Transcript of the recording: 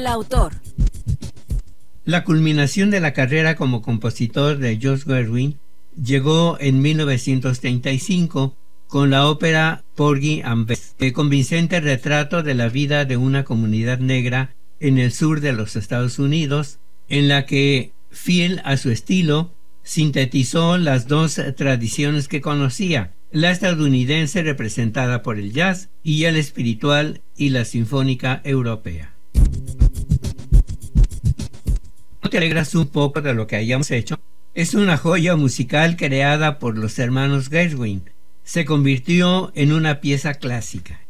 El autor. La culminación de la carrera como compositor de George Gershwin llegó en 1935 con la ópera Porgy and Bess, el convincente retrato de la vida de una comunidad negra en el sur de los Estados Unidos, en la que, fiel a su estilo, sintetizó las dos tradiciones que conocía, la estadounidense representada por el jazz y el espiritual y la sinfónica europea. ¿No te alegras un poco de lo que hayamos hecho? Es una joya musical creada por los hermanos Gershwin. Se convirtió en una pieza clásica.